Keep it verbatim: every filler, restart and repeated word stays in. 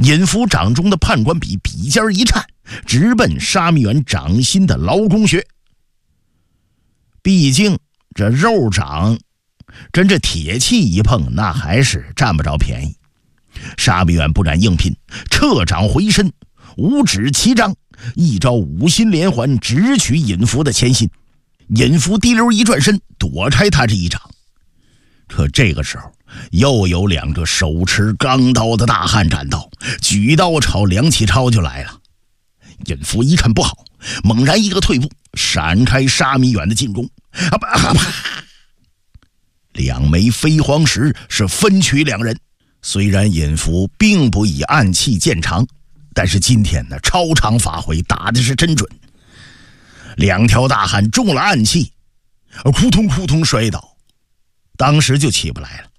尹福掌中的判官笔笔尖一颤，直奔沙弥远掌心的劳宫穴。毕竟这肉掌跟这铁器一碰，那还是占不着便宜。沙弥远不敢硬拼，撤掌回身，五指齐张，一招五心连环直取尹福的前心。尹福滴溜一转身，躲开他这一掌。可这个时候，又有两个手持钢刀的大汉赶到，举刀朝梁启超就来了。尹福一看不好，猛然一个退步，闪开沙弥远的进攻。啊啪啊啪！两枚飞黄石是分取两人。虽然尹福并不以暗器见长，但是今天呢，超常发挥，打的是真准。两条大汉中了暗器，扑通扑通摔倒，当时就起不来了。